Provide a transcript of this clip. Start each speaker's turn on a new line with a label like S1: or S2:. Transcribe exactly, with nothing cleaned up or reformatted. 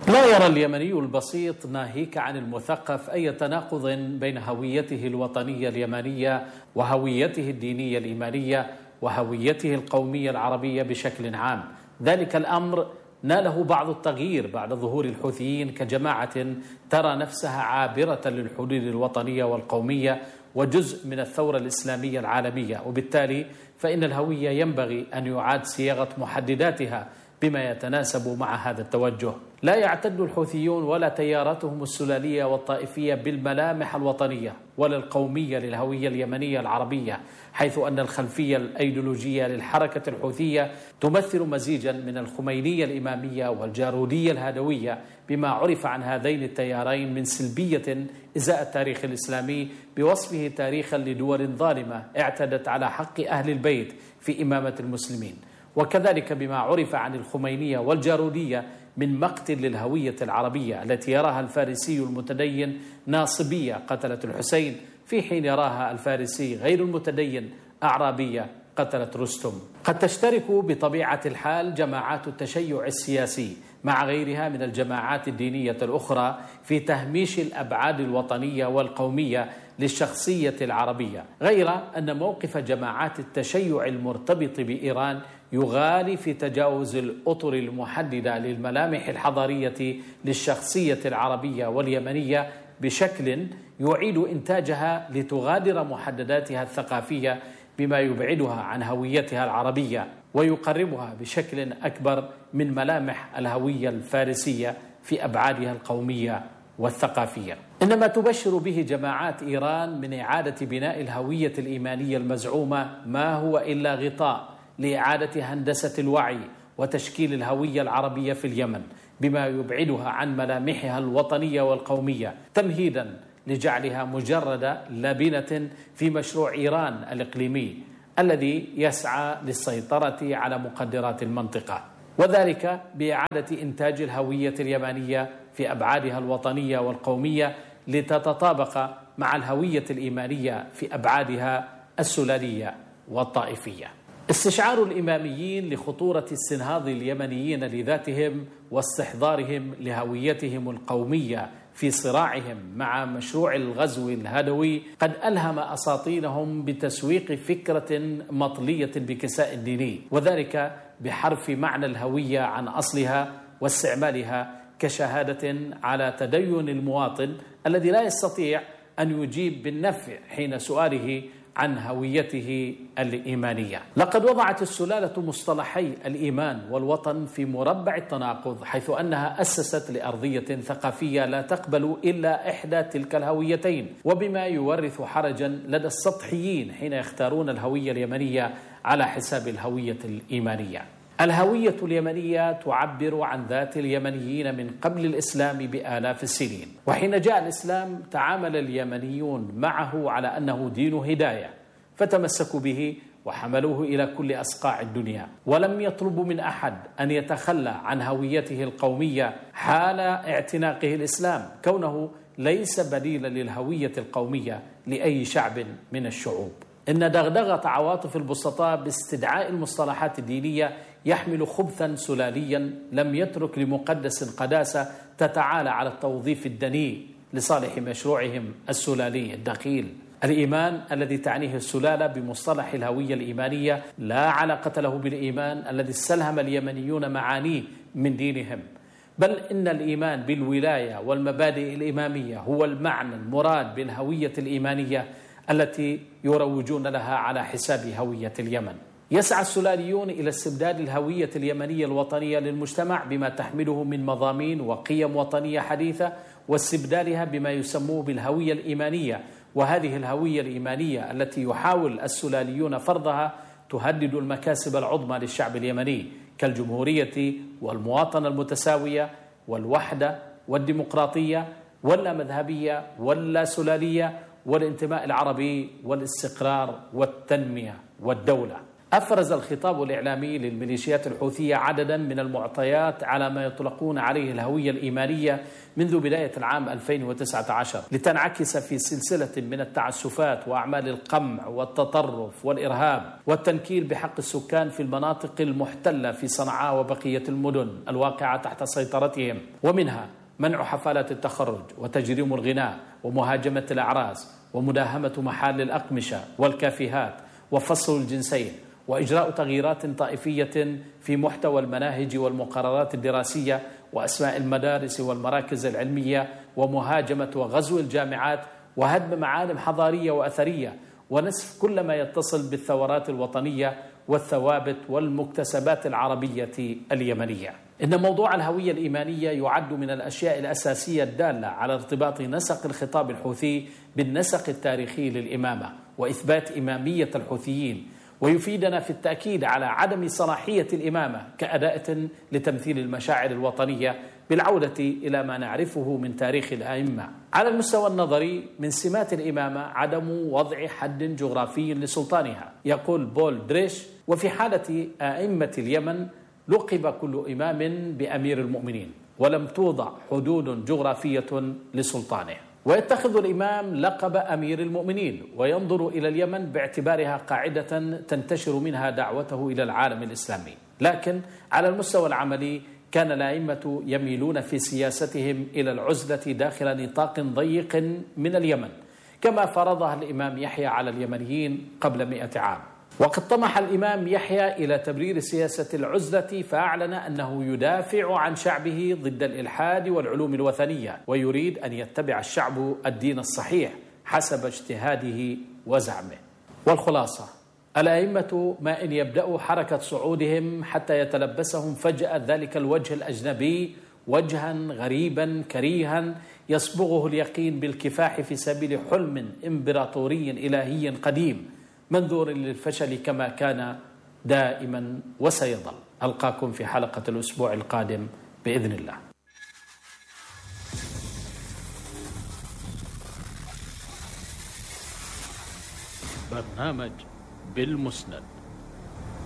S1: لا يرى اليمني البسيط ناهيك عن المثقف أي تناقض بين هويته الوطنية اليمنية وهويته الدينية الإيمانية وهويته القومية العربية بشكل عام. ذلك الأمر ناله بعض التغيير بعد ظهور الحوثيين كجماعة ترى نفسها عابرة للحدود الوطنية والقومية وجزء من الثورة الإسلامية العالمية، وبالتالي فإن الهوية ينبغي أن يعاد صياغة محدداتها بما يتناسب مع هذا التوجه. لا يعتد الحوثيون ولا تياراتهم السلالية والطائفية بالملامح الوطنية ولا القومية للهوية اليمنية العربية، حيث أن الخلفية الأيديولوجية للحركة الحوثية تمثل مزيجا من الخمينية الإمامية والجارودية الهادوية، بما عرف عن هذين التيارين من سلبية إزاء التاريخ الإسلامي بوصفه تاريخا لدول ظالمة اعتدت على حق أهل البيت في إمامة المسلمين، وكذلك بما عرف عن الخمينية والجارودية من مقتل للهوية العربية التي يراها الفارسي المتدين ناصبية قتلت الحسين، في حين يراها الفارسي غير المتدين أعرابية قتلت رستم. قد تشترك بطبيعة الحال جماعات التشيع السياسي مع غيرها من الجماعات الدينية الأخرى في تهميش الأبعاد الوطنية والقومية للشخصية العربية، غير أن موقف جماعات التشيع المرتبط بإيران يغالي في تجاوز الأطر المحددة للملامح الحضارية للشخصية العربية واليمنية بشكل يعيد إنتاجها لتغادر محدداتها الثقافية بما يبعدها عن هويتها العربية ويقربها بشكل أكبر من ملامح الهوية الفارسية في أبعادها القومية والثقافية. إنما تبشر به جماعات إيران من إعادة بناء الهوية الإيمانية المزعومة ما هو إلا غطاء لإعادة هندسة الوعي وتشكيل الهوية العربية في اليمن بما يبعدها عن ملامحها الوطنية والقومية، تمهيدا لجعلها مجرد لبنة في مشروع إيران الإقليمي الذي يسعى للسيطرة على مقدرات المنطقة، وذلك بإعادة إنتاج الهوية اليمنية في أبعادها الوطنية والقومية لتتطابق مع الهوية الإيمانية في أبعادها السلالية والطائفية. استشعار الإماميين لخطورة استنهاض اليمنيين لذاتهم واستحضارهم لهويتهم القومية في صراعهم مع مشروع الغزو الهدوي قد ألهم أساطينهم بتسويق فكرة مطلية بكساء ديني، وذلك بحرف معنى الهوية عن أصلها واستعمالها كشهادة على تدين المواطن الذي لا يستطيع أن يجيب بالنفع حين سؤاله عن هويته الإيمانية. لقد وضعت السلالة مصطلحي الإيمان والوطن في مربع التناقض، حيث أنها أسست لأرضية ثقافية لا تقبل إلا إحدى تلك الهويتين، وبما يورث حرجا لدى السطحيين حين يختارون الهوية اليمنية على حساب الهوية الإيمانية. الهوية اليمنية تعبر عن ذات اليمنيين من قبل الإسلام بآلاف السنين، وحين جاء الإسلام تعامل اليمنيون معه على أنه دين هداية فتمسكوا به وحملوه إلى كل أصقاع الدنيا، ولم يطلبوا من أحد أن يتخلى عن هويته القومية حال اعتناقه الإسلام، كونه ليس بديلا للهوية القومية لأي شعب من الشعوب. إن دغدغة عواطف البسطاء باستدعاء المصطلحات الدينية يحمل خبثا سلاليا لم يترك لمقدس قداسة تتعالى على التوظيف الدنيء لصالح مشروعهم السلالي الدخيل. الإيمان الذي تعنيه السلالة بمصطلح الهوية الإيمانية لا علاقة له بالإيمان الذي استلهم اليمنيون معانيه من دينهم، بل إن الإيمان بالولاية والمبادئ الإمامية هو المعنى المراد بالهوية الإيمانية التي يروجون لها على حساب هوية اليمن. يسعى السلاليون إلى استبدال الهوية اليمنية الوطنية للمجتمع بما تحمله من مضامين وقيم وطنية حديثة، واستبدالها بما يسموه بالهوية الإيمانية، وهذه الهوية الإيمانية التي يحاول السلاليون فرضها تهدد المكاسب العظمى للشعب اليمني كالجمهورية والمواطنة المتساوية والوحدة والديمقراطية واللامذهبية واللاسلالية والانتماء العربي والاستقرار والتنمية والدولة. أفرز الخطاب الإعلامي للميليشيات الحوثية عددا من المعطيات على ما يطلقون عليه الهوية الإيمانية منذ بداية العام ألفين وتسعة عشر، لتنعكس في سلسلة من التعسفات وأعمال القمع والتطرف والإرهاب والتنكيل بحق السكان في المناطق المحتلة في صنعاء وبقية المدن الواقعة تحت سيطرتهم، ومنها منع حفلات التخرج وتجريم الغناء ومهاجمة الأعراس ومداهمة محال الأقمشة والكافيهات وفصل الجنسين وإجراء تغييرات طائفية في محتوى المناهج والمقررات الدراسية وأسماء المدارس والمراكز العلمية ومهاجمة وغزو الجامعات وهدم معالم حضارية وأثرية ونسف كل ما يتصل بالثورات الوطنية والثوابت والمكتسبات العربية اليمنية. إن موضوع الهوية الإيمانية يعد من الأشياء الأساسية الدالة على ارتباط نسق الخطاب الحوثي بالنسق التاريخي للإمامة وإثبات إمامية الحوثيين، ويفيدنا في التأكيد على عدم صلاحية الإمامة كأداة لتمثيل المشاعر الوطنية بالعودة إلى ما نعرفه من تاريخ الأئمة. على المستوى النظري من سمات الإمامة عدم وضع حد جغرافي لسلطانها. يقول بول دريش: وفي حالة أئمة اليمن لقب كل إمام بأمير المؤمنين ولم توضع حدود جغرافية لسلطانه، ويتخذ الإمام لقب أمير المؤمنين وينظر إلى اليمن باعتبارها قاعدة تنتشر منها دعوته إلى العالم الإسلامي. لكن على المستوى العملي كان الأئمة يميلون في سياستهم إلى العزلة داخل نطاق ضيق من اليمن كما فرضها الإمام يحيى على اليمنيين قبل مئة عام. وقد طمح الإمام يحيى إلى تبرير سياسة العزلة فأعلن أنه يدافع عن شعبه ضد الإلحاد والعلوم الوثنية، ويريد أن يتبع الشعب الدين الصحيح حسب اجتهاده وزعمه. والخلاصة: الأئمة ما إن يبدأوا حركة صعودهم حتى يتلبسهم فجأة ذلك الوجه الأجنبي وجها غريبا كريها يصبغه اليقين بالكفاح في سبيل حلم إمبراطوري إلهي قديم منذور للفشل كما كان دائما وسيظل. ألقاكم في حلقة الأسبوع القادم بإذن الله. برنامج بالمسند.